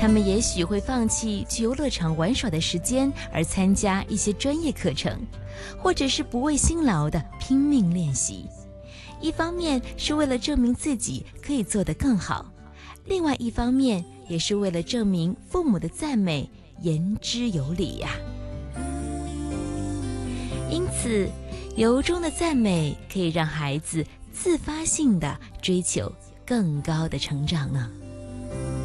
他们也许会放弃去游乐场玩耍的时间，而参加一些专业课程，或者是不畏辛劳的拼命练习。一方面是为了证明自己可以做得更好，另外一方面也是为了证明父母的赞美言之有理呀。因此，由衷的赞美可以让孩子自发性地追求更高的成长呢。